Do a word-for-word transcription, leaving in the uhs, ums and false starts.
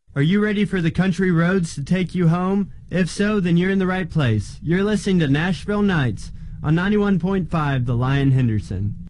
Are you ready for the country roads to take you home? If so, then you're in the right place. You're listening to Nashville Nights on ninety-one point five The Lion Henderson.